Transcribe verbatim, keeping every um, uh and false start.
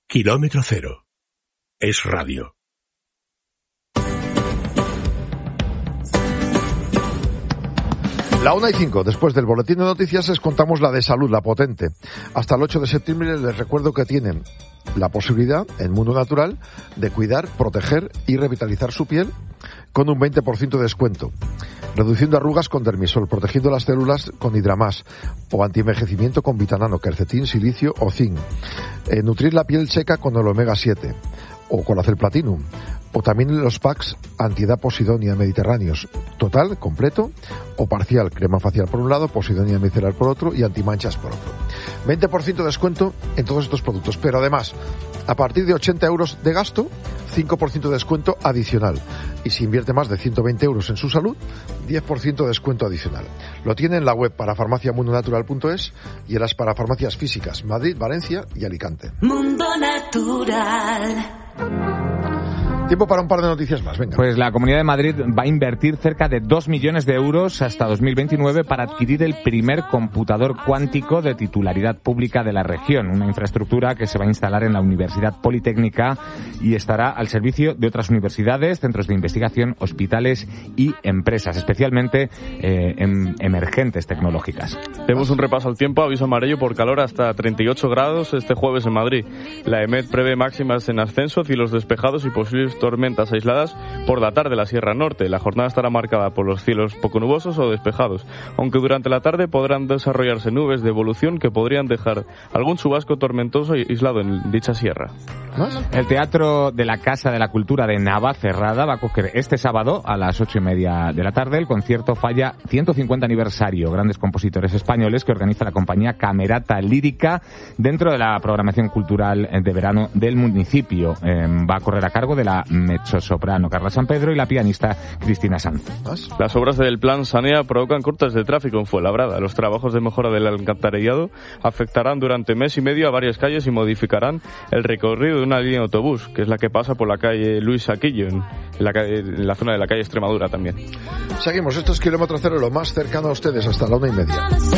Kilómetro Cero. Es radio. La una y cinco, después del boletín de noticias, les contamos la de salud, la potente. Hasta el ocho de septiembre les recuerdo que tienen la posibilidad, en Mundo Natural, de cuidar, proteger y revitalizar su piel con un veinte por ciento de descuento. Reduciendo arrugas con Dermisol, protegiendo las células con Hidramás, o antienvejecimiento con Vitanano, quercetín, silicio o zinc. Eh, nutrir la piel seca con el omega siete, o con Acel Platinum, o también los packs antiedad Posidonia mediterráneos, total, completo o parcial, crema facial por un lado, Posidonia micelar por otro y antimanchas por otro. veinte por ciento de descuento en todos estos productos, pero además, a partir de ochenta euros de gasto, cinco por ciento de descuento adicional. Y si invierte más de ciento veinte euros en su salud, diez por ciento de descuento adicional. Lo tiene en la web parafarmaciamundonatural punto es y en las parafarmacias físicas Madrid, Valencia y Alicante. Mundo Natural. Tiempo para un par de noticias más, venga. Pues la Comunidad de Madrid va a invertir cerca de dos millones de euros hasta dos mil veintinueve para adquirir el primer computador cuántico de titularidad pública de la región, una infraestructura que se va a instalar en la Universidad Politécnica y estará al servicio de otras universidades, centros de investigación, hospitales y empresas, especialmente eh, en emergentes tecnológicas. Tenemos un repaso al tiempo, aviso amarillo por calor hasta treinta y ocho grados este jueves en Madrid. La EMET prevé máximas en ascenso, cielos despejados y posibles tormentas aisladas por la tarde en la Sierra Norte. La jornada estará marcada por los cielos poco nubosos o despejados, aunque durante la tarde podrán desarrollarse nubes de evolución que podrían dejar algún chubasco tormentoso y aislado en dicha sierra. El Teatro de la Casa de la Cultura de Navacerrada va a coger este sábado a las ocho y media de la tarde el concierto Falla ciento cincuenta aniversario, grandes compositores españoles, que organiza la compañía Camerata Lírica dentro de la programación cultural de verano del municipio. Eh, va a correr a cargo de la mezzosoprano Carla San Pedro y la pianista Cristina Sanz. Las obras del Plan Sanea provocan cortes de tráfico en Fuenlabrada. Los trabajos de mejora del alcantarillado afectarán durante mes y medio a varias calles y modificarán el recorrido de una línea de autobús, que es la que pasa por la calle Luis Saquillo, en la, calle, en la zona de la calle Extremadura también. Seguimos, esto es Kilómetro Cero, lo más cercano a ustedes, hasta la una y media.